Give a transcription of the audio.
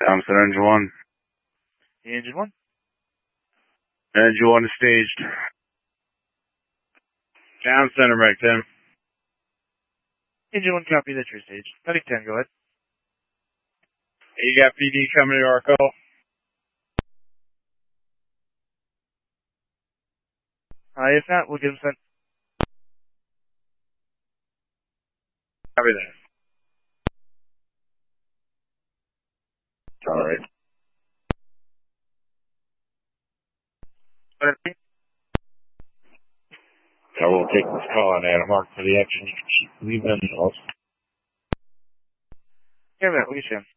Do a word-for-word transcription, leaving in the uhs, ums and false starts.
Tom Center Engine one. Engine one. Engine one is staged. Down center, Mike ten. Engine one, copy that you're staged. Medic ten, go ahead. You got P D coming to our call. Uh, if not, we'll get him sent. Copy that. All right. I will take this call on Adam Mark for the action. Leave them. Yeah, man, we can.